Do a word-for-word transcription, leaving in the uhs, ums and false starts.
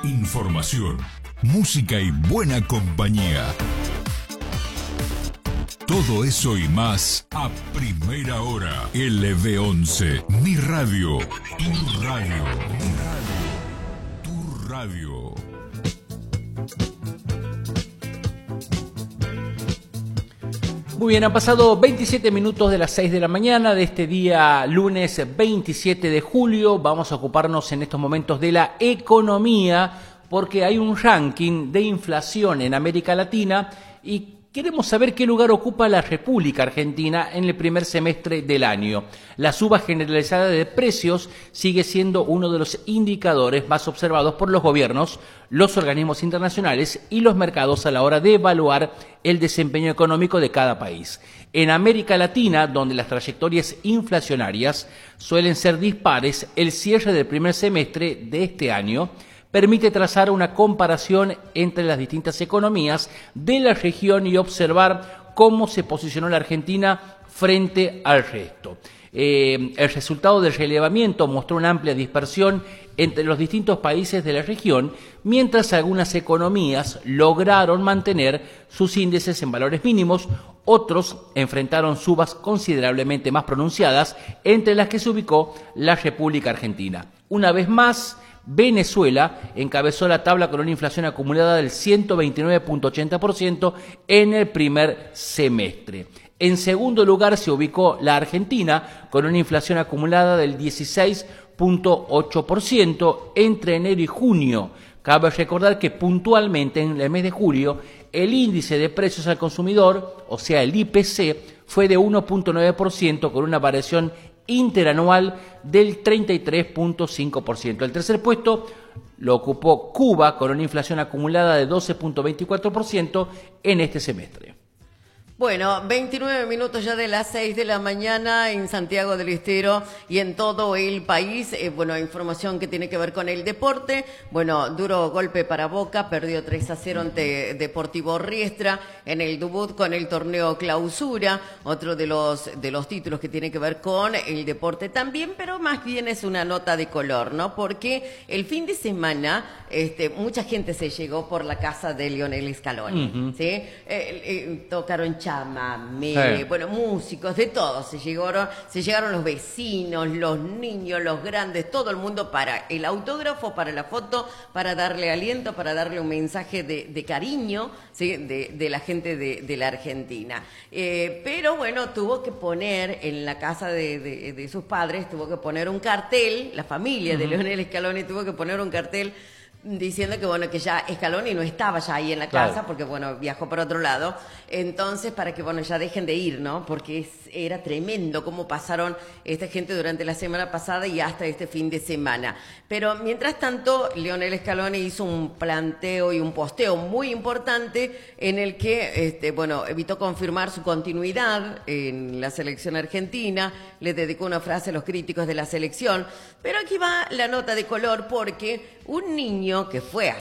Información, música y buena compañía. Todo eso y más a primera hora. L B once, mi radio, tu radio, mi radio, tu radio. Muy bien, han pasado veintisiete minutos de las seis de la mañana de este día lunes veintisiete de julio. Vamos a ocuparnos en estos momentos de la economía porque hay un ranking de inflación en América Latina y queremos saber qué lugar ocupa la República Argentina en el primer semestre del año. La suba generalizada de precios sigue siendo uno de los indicadores más observados por los gobiernos, los organismos internacionales y los mercados a la hora de evaluar el desempeño económico de cada país. En América Latina, donde las trayectorias inflacionarias suelen ser dispares, el cierre del primer semestre de este año permite trazar una comparación entre las distintas economías de la región y observar cómo se posicionó la Argentina frente al resto. Eh, el resultado del relevamiento mostró una amplia dispersión entre los distintos países de la región, mientras algunas economías lograron mantener sus índices en valores mínimos, otros enfrentaron subas considerablemente más pronunciadas, entre las que se ubicó la República Argentina. Una vez más, Venezuela encabezó la tabla con una inflación acumulada del ciento veintinueve punto ochenta por ciento en el primer semestre. En segundo lugar se ubicó la Argentina con una inflación acumulada del dieciséis punto ocho por ciento entre enero y junio. Cabe recordar que puntualmente en el mes de julio el índice de precios al consumidor, o sea el I P C, fue de uno punto nueve por ciento con una variación interanual del treinta y tres punto cinco por ciento. El tercer puesto lo ocupó Cuba con una inflación acumulada de doce punto veinticuatro por ciento en este semestre. Bueno, veintinueve minutos ya de las seis de la mañana en Santiago del Estero y en todo el país. Eh, bueno, información que tiene que ver con el deporte. Bueno, duro golpe para Boca, perdió tres a cero ante Deportivo Riestra en el debut con el torneo Clausura. Otro de los, de los títulos que tiene que ver con el deporte también, pero más bien es una nota de color, ¿no? Porque el fin de semana este, mucha gente se llegó por la casa de Lionel Scaloni, uh-huh. ¿sí? Eh, eh, tocaron chamamé, sí. Bueno, músicos, de todo, se llegaron, se llegaron los vecinos, los niños, los grandes, todo el mundo para el autógrafo, para la foto, para darle aliento, para darle un mensaje de, de cariño, ¿sí? de, de la gente de, de la Argentina. Eh, pero bueno, tuvo que poner en la casa de, de, de sus padres, tuvo que poner un cartel, la familia uh-huh. de Lionel Scaloni tuvo que poner un cartel diciendo que bueno que ya Scaloni no estaba ya ahí en la casa, claro. porque bueno viajó por otro lado, entonces para que bueno ya dejen de ir, ¿no? Porque es, era tremendo cómo pasaron esta gente durante la semana pasada y hasta este fin de semana. Pero mientras tanto Lionel Scaloni hizo un planteo y un posteo muy importante en el que este bueno evitó confirmar su continuidad en la selección argentina, le dedicó una frase a los críticos de la selección, pero aquí va la nota de color porque un niño que fue